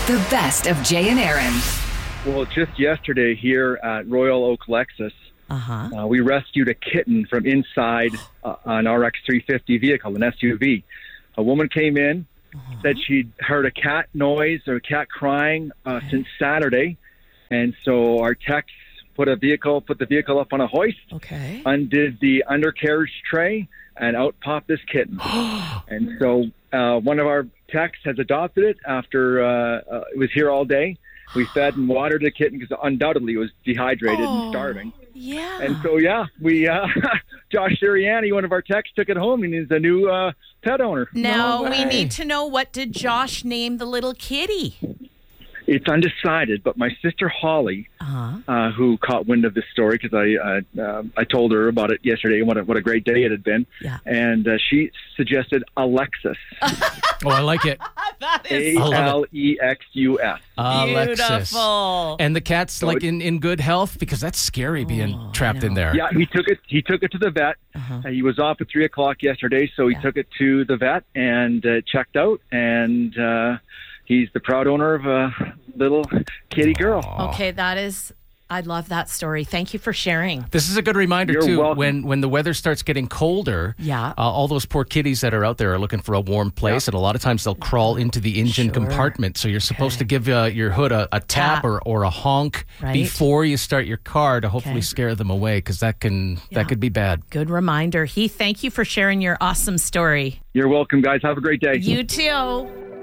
The best of Jay and Aaron. Well, just yesterday here at Royal Oak Lexus, we rescued a kitten from inside an RX 350 vehicle, an SUV. A woman came in, said she'd heard a cat noise or a cat crying since Saturday. And so our techs put the vehicle up on a hoist, undid the undercarriage tray, and out popped this kitten. And so one of our techs has adopted it after it was here all day. We fed and watered the kitten because undoubtedly it was dehydrated and starving. Yeah. And so, we, Josh Sirianni, one of our techs, took it home and he's a new pet owner. Now we need to know, what did Josh name the little kitty? It's undecided, but my sister Holly, who caught wind of this story because I told her about it yesterday and what a great day it had been, and she suggested Alexis. Oh, I like it. That is Alexus. beautiful. And the cat's like in good health, because that's scary being trapped in there. Yeah, he took it to the vet. He was off at 3:00 yesterday, so he took it to the vet and checked out, and he's the proud owner of a little kitty girl. Okay, I love that story. Thank you for sharing. This is a good reminder, You're too, welcome. when the weather starts getting colder, all those poor kitties that are out there are looking for a warm place, and a lot of times they'll crawl into the engine compartment. So you're supposed to give your hood a tap or a honk before you start your car to hopefully scare them away, because that could be bad. Good reminder. Heath, thank you for sharing your awesome story. You're welcome, guys. Have a great day. You too.